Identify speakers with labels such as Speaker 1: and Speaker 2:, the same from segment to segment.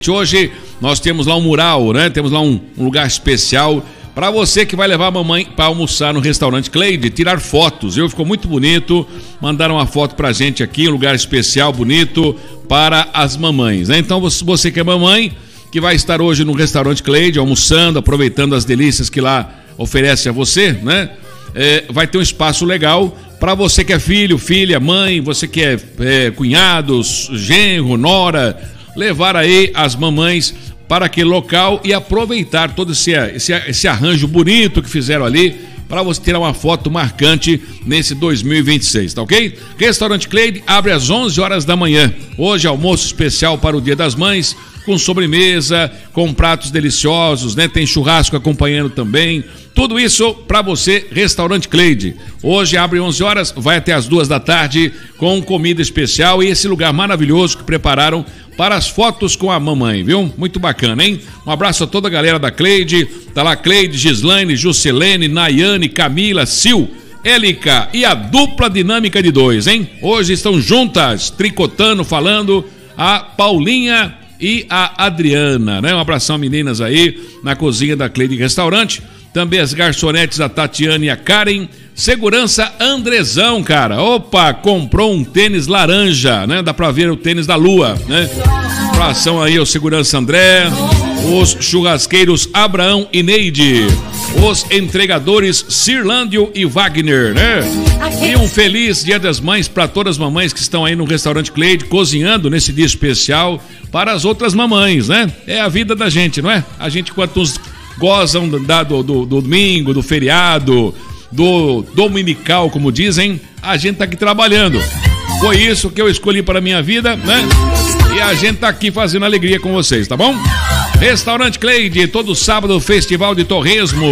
Speaker 1: Hoje nós temos lá um mural, né? Temos lá um lugar especial para você que vai levar a mamãe para almoçar no restaurante Cleide, tirar fotos. Ficou muito bonito. Mandaram uma foto pra gente aqui, um lugar especial, bonito para as mamães, né? Então você que é mamãe, que vai estar hoje no restaurante Cleide, almoçando, aproveitando as delícias que lá oferece a você, né? Vai ter um espaço legal para você que é filho, filha, mãe, você que é cunhados, genro, nora, levar aí as mamães para aquele local e aproveitar todo esse arranjo bonito que fizeram ali para você tirar uma foto marcante nesse 2026, tá ok? Restaurante Cleide abre às 11 horas da manhã. Hoje almoço especial para o Dia das Mães, com sobremesa, com pratos deliciosos, né? Tem churrasco acompanhando também. Tudo isso para você, Restaurante Cleide. Hoje abre 11 horas, vai até as 2 da tarde com comida especial e esse lugar maravilhoso que prepararam para as fotos com a mamãe, viu? Muito bacana, hein? Um abraço a toda a galera da Cleide. Tá lá Cleide, Gislaine, Juscelene, Nayane, Camila, Sil, Élica e a dupla dinâmica de 2, hein? Hoje estão juntas, tricotando, falando, a Paulinha e a Adriana, né? Um abração, meninas, aí na cozinha da Cleide Restaurante. Também as garçonetes, a Tatiana e a Karen. Segurança Andrezão, cara. Opa, comprou um tênis laranja, né? Dá pra ver o tênis da lua, né? Abração aí ao Segurança André. Os churrasqueiros Abraão e Neide. Os entregadores Cirlândio e Wagner, né? E um feliz Dia das Mães para todas as mamães que estão aí no restaurante Cleide, cozinhando nesse dia especial para as outras mamães, né? É a vida da gente, não é? A gente, quantos gozam do domingo, do feriado, do dominical, como dizem, a gente tá aqui trabalhando. Foi isso que eu escolhi para a minha vida, né? E a gente tá aqui fazendo alegria com vocês, tá bom? Restaurante Cleide, todo sábado, Festival de Torresmo.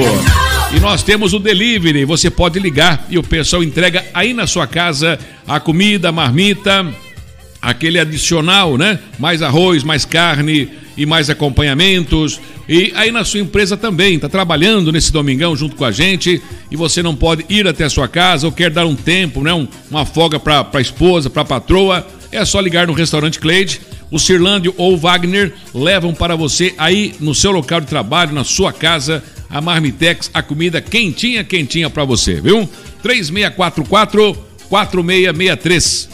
Speaker 1: E nós temos o delivery, você pode ligar e o pessoal entrega aí na sua casa a comida, a marmita, aquele adicional, né? Mais arroz, mais carne e mais acompanhamentos. E aí na sua empresa também, está trabalhando nesse domingão junto com a gente e você não pode ir até a sua casa ou quer dar um tempo, né? Uma folga para a esposa, para a patroa, é só ligar no restaurante Cleide. O Cirlândio ou o Wagner levam para você aí no seu local de trabalho, na sua casa, a Marmitex, a comida quentinha para você, viu? 3644-4663,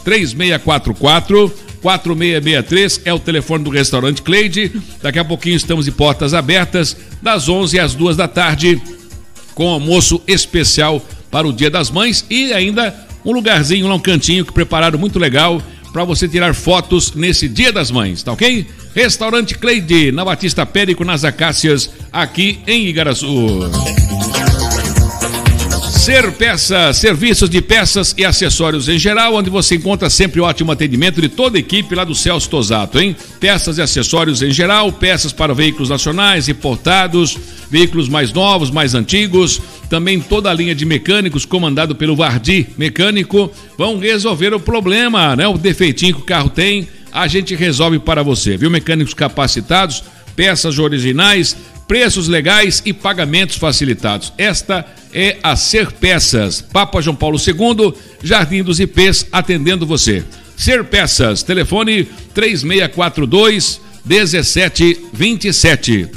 Speaker 1: 3644-4663 é o telefone do restaurante Cleide. Daqui a pouquinho estamos de portas abertas, das 11 às 2 da tarde, com almoço especial para o Dia das Mães e ainda um lugarzinho lá, um cantinho que prepararam muito legal para você tirar fotos nesse Dia das Mães, tá ok? Restaurante Cleide, na Batista Périco, nas Acácias, aqui em Igaraçu. Ser Peças, serviços de peças e acessórios em geral, onde você encontra sempre ótimo atendimento de toda a equipe lá do Celso Tosato, hein? Peças e acessórios em geral, peças para veículos nacionais, importados, veículos mais novos, mais antigos, também toda a linha de mecânicos comandado pelo Vardi Mecânico, vão resolver o problema, né? O defeitinho que o carro tem, a gente resolve para você, viu? Mecânicos capacitados, peças originais, preços legais e pagamentos facilitados. Esta é a Ser Peças, Papa João Paulo II, Jardim dos Ipês, atendendo você. Ser Peças, telefone 3642-1727,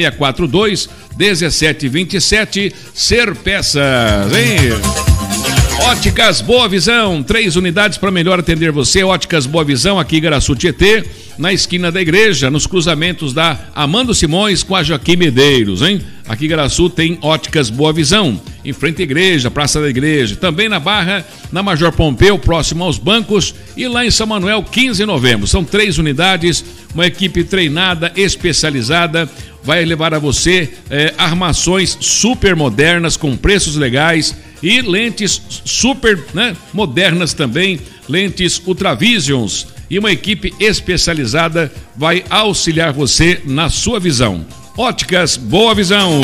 Speaker 1: 3642-1727, Ser Peças, hein? Óticas Boa Visão, 3 unidades para melhor atender você. Óticas Boa Visão, aqui em Igaraçu Tietê, na esquina da igreja, nos cruzamentos da Amando Simões com a Joaquim Medeiros, hein? Aqui em Igaraçu tem Óticas Boa Visão, em frente à igreja, Praça da Igreja, também na Barra, na Major Pompeu, próximo aos bancos, e lá em São Manuel, 15 de novembro. São 3 unidades, uma equipe treinada, especializada, vai levar a você armações super modernas, com preços legais, e lentes super, né, modernas também, lentes Ultravisions, e uma equipe especializada vai auxiliar você na sua visão. Óticas Boa Visão.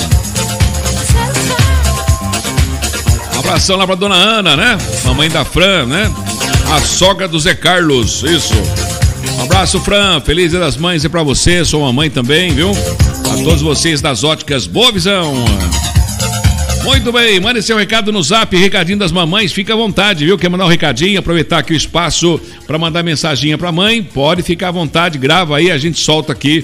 Speaker 1: Um abração lá pra dona Ana, né? Mamãe da Fran, né? A sogra do Zé Carlos, isso. Um abraço, Fran, feliz Dia das Mães é pra você, sua mamãe também, viu? A todos vocês das Óticas Boa Visão. Muito bem, mande seu recado no zap, recadinho das mamães, fica à vontade, viu? Quer mandar um recadinho, aproveitar aqui o espaço para mandar mensaginha pra mãe, pode ficar à vontade, grava aí, a gente solta aqui